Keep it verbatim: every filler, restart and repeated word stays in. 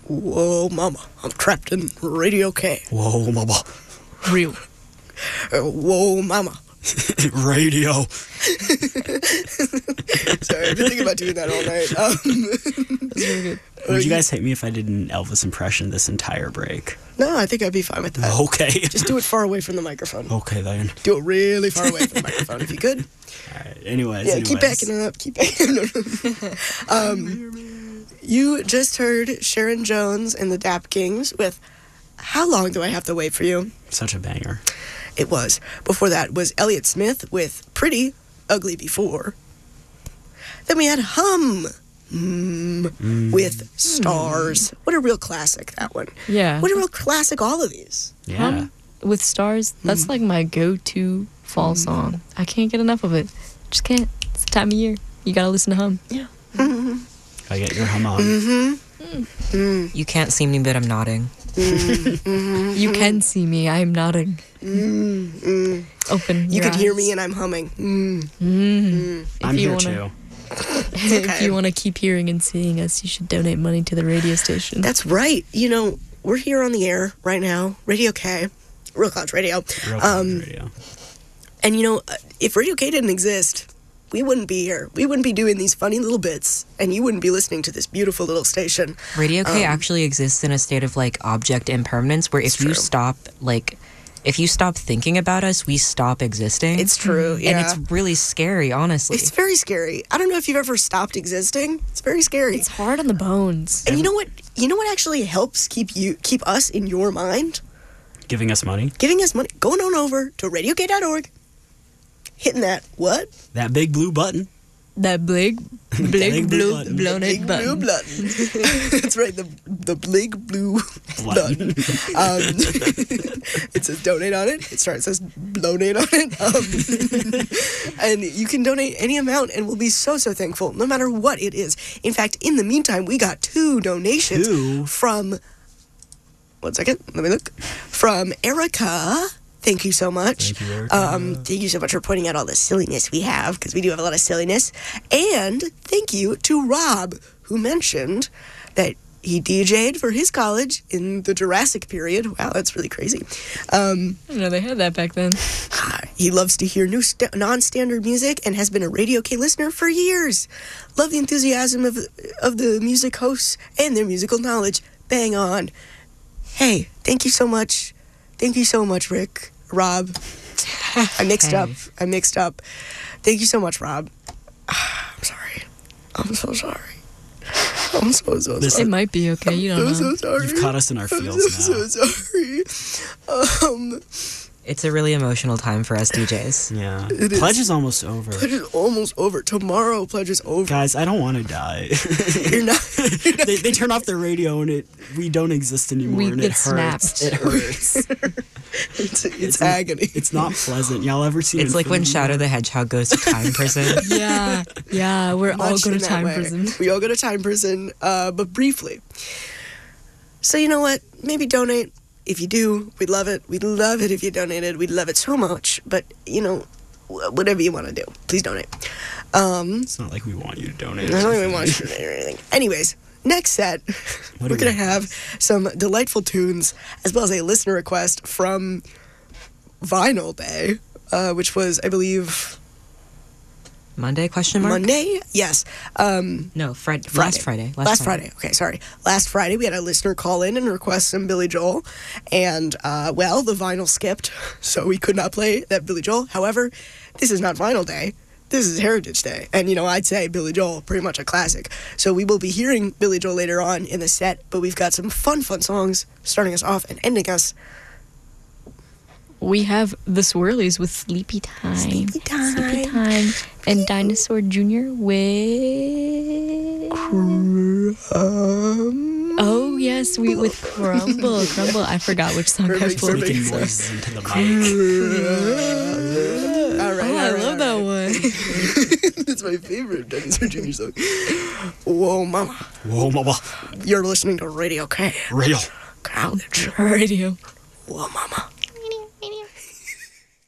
Whoa, mama, I'm trapped in Radio K. Whoa, mama. Real. Uh, whoa, mama. Radio. Sorry, I've been thinking about doing that all night. Um, That's really good. Would you guys hate me if I did an Elvis impression this entire break? No, I think I'd be fine with that. Okay. Just do it far away from the microphone. Okay, then. Do it really far away from the microphone if you could. All right. Anyways. Yeah, anyways. keep backing it up. Keep backing it up. um, you just heard Sharon Jones and the Dap Kings with How Long Do I Have to Wait for You? Such a banger. It was. Before that was Elliott Smith with Pretty Ugly Before. Then we had Hum mm, Mm. with Stars. What a real classic, that one. Yeah. What a real classic, all of these. Yeah. Hum with Stars, that's like my go-to fall song. I can't get enough of it. Just can't. It's the time of year. You gotta listen to Hum. Yeah. I get your hum on. Mm-hmm. You can't see me, but I'm nodding. Mm-hmm. You can see me. I'm nodding. Mm-hmm. Open You your can hear eyes. me and I'm humming. Mm. Mm. If I'm you here wanna, too. If okay. you want to keep hearing and seeing us, you should donate money to the radio station. That's right. You know, we're here on the air right now. Radio K. Real College Radio. Real Um, radio. And you know, if Radio K didn't exist, we wouldn't be here. We wouldn't be doing these funny little bits, and you wouldn't be listening to this beautiful little station. Radio K Um, actually exists in a state of like object impermanence, where if It's you true. stop, like, if you stop thinking about us, we stop existing. It's true, yeah. And it's really scary, honestly. It's very scary. I don't know if you've ever stopped existing. It's very scary. It's hard on the bones. and you know what? You know what actually helps keep you keep us in your mind? Giving us money. Giving us money. Going on over to radio k dot org. Hitting that what? That big blue button. That big, big, Big blue blue, button. blown Big it blue button. button. That's right. The the big blue Button. button. Um, it says donate on it. It starts says donate on it. Um, and you can donate any amount, and we'll be so so thankful, no matter what it is. In fact, in the meantime, we got two donations Two? from. One second. Let me look. From Erica. Thank you so much. Thank you, Erica. Um, thank you so much for pointing out all the silliness we have, because we do have a lot of silliness. And thank you to Rob, who mentioned that he D J'd for his college in the Jurassic period. Wow, that's really crazy. Um, I didn't know they had that back then. he loves to hear new st- non-standard music and has been a Radio K listener for years. Love the enthusiasm of of the music hosts and their musical knowledge. Bang on. Hey, thank you so much. Thank you so much, Rick. Rob. I mixed Hey. up. I mixed up. Thank you so much, Rob. I'm sorry. I'm so sorry. I'm so, so This- sorry. It might be okay. You don't I'm know. so sorry. You've caught us in our I'm feels so, now. so sorry. Um, It's a really emotional time for us D Js. Yeah. It is. Pledge is almost over. Pledge is almost over. Tomorrow, Pledge is over. Guys, I don't want to die. You're not. You're not they, they turn off the radio and it we don't exist anymore. We and get it hurts. snapped. It hurts. it's, it's, It's- agony. It's not pleasant. Y'all ever seen It's like when Infinity Shadow War? the Hedgehog goes to time prison. Yeah, yeah. We're all Much going in to that time way. prison. We all go to time prison, uh, but briefly. So you know what? Maybe donate. If you do, we'd love it. We'd love it if you donated. We'd love it so much. But, you know, wh- whatever you want to do, please donate. Um, It's not like we want you to donate. I don't even want you to donate or anything. Anyways, next set, What we're do going we to have some delightful tunes, as well as a listener request from Vinyl Day, uh, which was, I believe, Monday, question mark? Monday? Yes. Um... No, Fri- Friday. last Friday. Last, Friday. Okay, sorry. Last Friday, we had a listener call in and request some Billy Joel. And, uh, well, the vinyl skipped, so we could not play that Billy Joel. However, this is not Vinyl Day. This is Heritage Day. And, you know, I'd say Billy Joel, pretty much a classic. So we will be hearing Billy Joel later on in the set, but we've got some fun, fun songs starting us off and ending us. We have the Swirlies with Sleepy Time. Sleepy Time. Sleepy Time. And Dinosaur Junior with... Um, Oh, yes, we with Crumble. Crumble. I forgot which song I was Perfect, playing. perfect. Making noises into the mic. all right, Oh, all I right, love all that right. one. That's my favorite Dinosaur Junior song. Whoa, mama. Whoa, mama. You're listening to Radio K. Radio. College. Radio. Whoa, mama.